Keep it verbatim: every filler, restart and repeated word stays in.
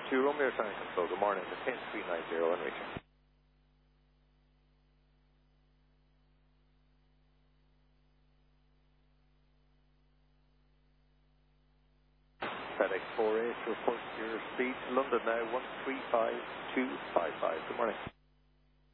two, Romeo Traffic Control, good morning, maintain three nine zero and reaching. FedEx four eight, report your speed to London now, one three five two five five, good morning.